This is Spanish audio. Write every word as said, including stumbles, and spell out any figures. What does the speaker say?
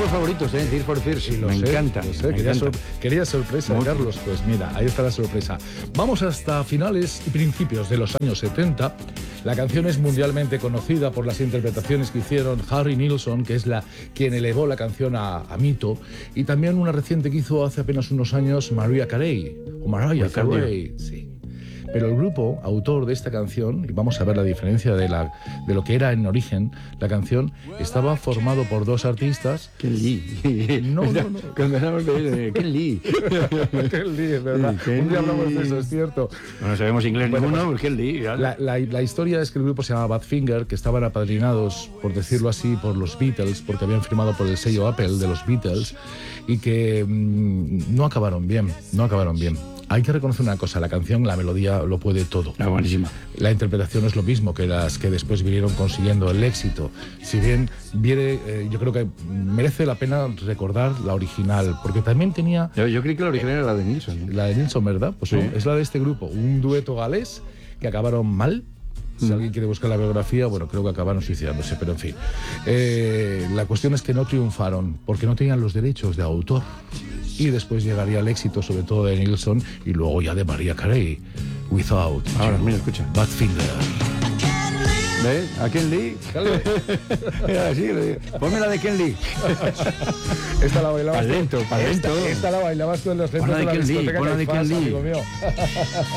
grupos favoritos, ¿eh? Tears for Fears. Sí, lo me sé, encanta. Lo sé. Me Quería, encanta. sor- quería sorpresa, Mucho. Carlos. Pues mira, ahí está la sorpresa. Vamos hasta finales y principios de los años setenta. La canción es mundialmente conocida por las interpretaciones que hicieron Harry Nilsson, que es la quien elevó la canción a, a mito, y también una reciente que hizo hace apenas unos años Mariah Carey, o Mariah Carey, sí. Pero el grupo autor de esta canción, y vamos a ver la diferencia de, la, de lo que era en origen, la canción estaba formado por dos artistas. Ken Lee. No, no, no. Cuando hablamos de Ken Lee. Ken Lee, es verdad. Ken Un día hablamos de Lee. eso, es cierto. No sabemos inglés Bueno, ninguno, pues, pues Ken Lee. ¿vale? La, la, la historia es que el grupo se llamaba Badfinger, que estaban apadrinados, por decirlo así, por los Beatles, porque habían firmado por el sello Apple de los Beatles, y que mmm, no acabaron bien, no acabaron bien. Hay que reconocer una cosa, la canción, la melodía lo puede todo. Ah, buenísima. La interpretación es lo mismo que las que después vinieron consiguiendo el éxito. Si bien viene, eh, yo creo que merece la pena recordar la original, porque también tenía Yo, yo creí que la original era la de Nilsson. ¿eh? la de Nilsson, ¿verdad? Pues Sí. no, es la de este grupo, un dueto galés que acabaron mal. Si alguien quiere buscar la biografía, bueno, creo que acabaron suicidándose, pero en fin. Eh, la cuestión es que no triunfaron porque no tenían los derechos de autor. Y después llegaría el éxito, sobre todo de Nilsson, y luego ya de Mariah Carey, Without Ahora, You. mira, escucha. Badfinger. ¿Ves? ¿A Ken Lee? Era así, le digo, ponme la de Ken Lee. Esta la bailabas Pa' tú. dentro, pa' Esta, dentro. esta la bailabas tú en los centros Pon la de de la Ken Lee, discoteca pon la de Caifás, Ken Lee. amigo mío.